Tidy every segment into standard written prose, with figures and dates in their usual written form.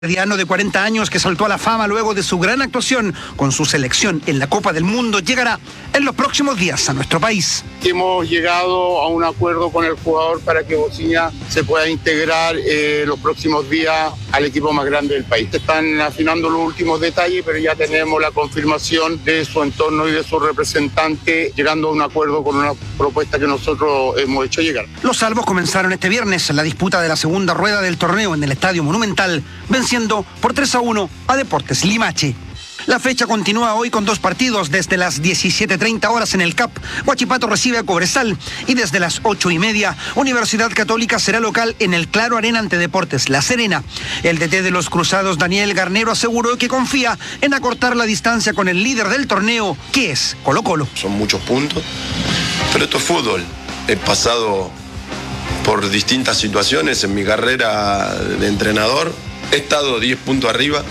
Diano, de 40 años, que saltó a la fama luego de su gran actuación con su selección en la Copa del Mundo, llegará en los próximos días a nuestro país. Hemos llegado a un acuerdo con el jugador para que Bociña se pueda integrar los próximos días al equipo más grande del país. Están afinando los últimos detalles, pero ya tenemos la confirmación de su entorno y de su representante, llegando a un acuerdo con una propuesta que nosotros hemos hecho llegar. Los salvos comenzaron este viernes en la disputa de la segunda rueda del torneo en el Estadio Monumental, venciendo por 3-1 a Deportes Limache. La fecha continúa hoy con dos partidos. Desde las 17:30 horas en el CAP, Huachipato recibe a Cobresal, y desde las 8:30, Universidad Católica será local en el Claro Arena ante Deportes La Serena. El DT de los Cruzados, Daniel Garnero, aseguró que confía en acortar la distancia con el líder del torneo, que es Colo-Colo. Son muchos puntos, pero esto es fútbol. He pasado por distintas situaciones en mi carrera de entrenador. He estado 10 puntos arriba,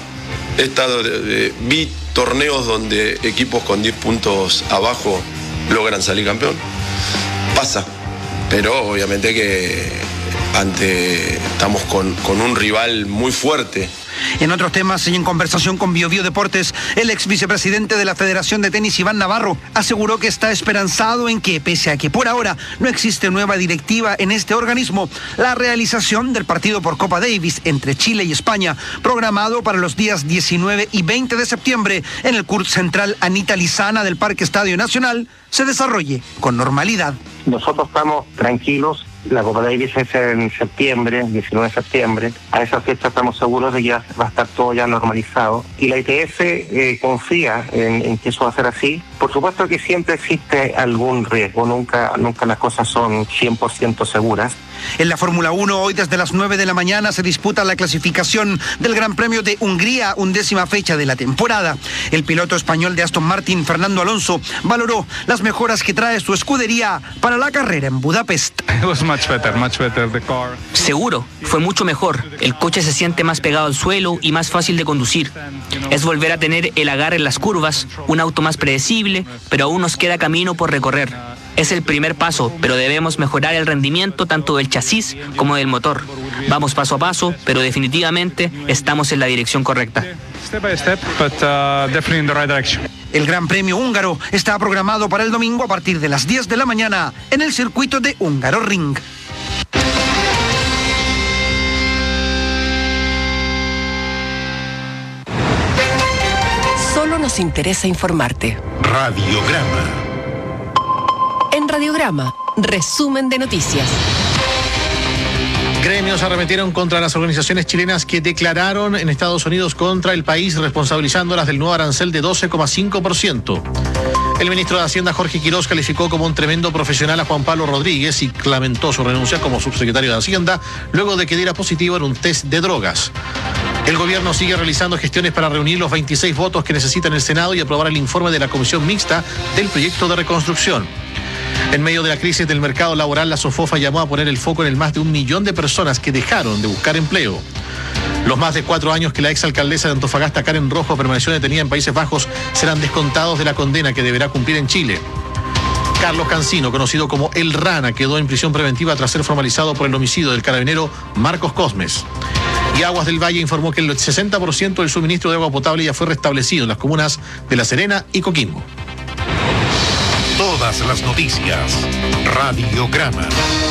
vi torneos donde equipos con 10 puntos abajo logran salir campeón. Pasa, pero obviamente que estamos con un rival muy fuerte. En otros temas y en conversación con BioBio Deportes, el ex vicepresidente de la Federación de Tenis, Iván Navarro, aseguró que está esperanzado en que, pese a que por ahora no existe nueva directiva en este organismo, la realización del partido por Copa Davis entre Chile y España, programado para los días 19 y 20 de septiembre en el CURT Central Anita Lizana del Parque Estadio Nacional, se desarrolle con normalidad. Nosotros estamos tranquilos. La Copa Davis es en septiembre, 19 de septiembre. A esa fecha estamos seguros de que ya va a estar todo ya normalizado. Y la ITF confía en que eso va a ser así. Por supuesto que siempre existe algún riesgo, nunca las cosas son 100% seguras. En la Fórmula 1, hoy desde las 9 de la mañana se disputa la clasificación del Gran Premio de Hungría, 11ª fecha de la temporada. El piloto español de Aston Martin, Fernando Alonso, valoró las mejoras que trae su escudería para la carrera en Budapest. Seguro, fue mucho mejor. El coche se siente más pegado al suelo y más fácil de conducir. Es volver a tener el agarre en las curvas, un auto más predecible, pero aún nos queda camino por recorrer. Es el primer paso, pero debemos mejorar el rendimiento tanto del chasis como del motor. Vamos paso a paso, pero definitivamente estamos en la dirección correcta. El Gran Premio húngaro está programado para el domingo a partir de las 10 de la mañana en el circuito de Hungaroring. Solo nos interesa informarte. Radiograma. En Radiograma, resumen de noticias. Gremios arremetieron contra las organizaciones chilenas que declararon en Estados Unidos contra el país, responsabilizándolas del nuevo arancel de 12,5%. El ministro de Hacienda, Jorge Quirós, calificó como un tremendo profesional a Juan Pablo Rodríguez y lamentó su renuncia como subsecretario de Hacienda luego de que diera positivo en un test de drogas. El gobierno sigue realizando gestiones para reunir los 26 votos que necesitan el Senado y aprobar el informe de la Comisión Mixta del proyecto de reconstrucción. En medio de la crisis del mercado laboral, la SOFOFA llamó a poner el foco en el más de 1 millón de personas que dejaron de buscar empleo. Los más de 4 años que la exalcaldesa de Antofagasta, Karen Rojo, permaneció detenida en Países Bajos serán descontados de la condena que deberá cumplir en Chile. Carlos Cancino, conocido como El Rana, quedó en prisión preventiva tras ser formalizado por el homicidio del carabinero Marcos Cosmes. Y Aguas del Valle informó que el 60% del suministro de agua potable ya fue restablecido en las comunas de La Serena y Coquimbo. Todas las noticias. Radiograma.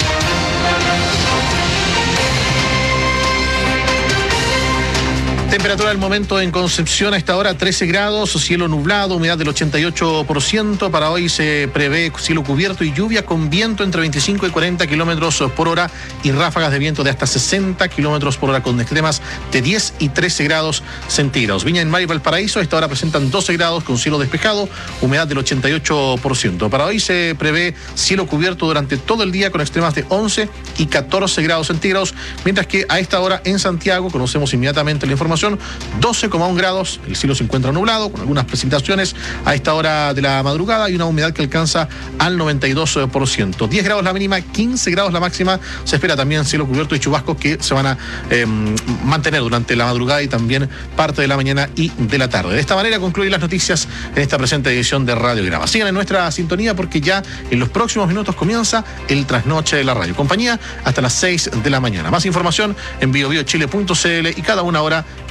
Temperatura del momento en Concepción a esta hora 13 grados, cielo nublado, humedad del 88%. Para hoy se prevé cielo cubierto y lluvia con viento entre 25 y 40 kilómetros por hora y ráfagas de viento de hasta 60 kilómetros por hora con extremas de 10 y 13 grados centígrados. Viña del Mar y Valparaíso a esta hora presentan 12 grados con cielo despejado, humedad del 88%. Para hoy se prevé cielo cubierto durante todo el día con extremas de 11 y 14 grados centígrados, mientras que a esta hora en Santiago, conocemos inmediatamente la información, 12,1 grados, el cielo se encuentra nublado con algunas precipitaciones a esta hora de la madrugada y una humedad que alcanza al 92%. 10 grados la mínima, 15 grados la máxima. Se espera también cielo cubierto y chubascos que se van a mantener durante la madrugada y también parte de la mañana y de la tarde. De esta manera concluyen las noticias en esta presente edición de Radiograma. Sigan en nuestra sintonía porque ya en los próximos minutos comienza el trasnoche de la radio. Compañía hasta las 6 de la mañana. Más información en biobiochile.cl y cada una hora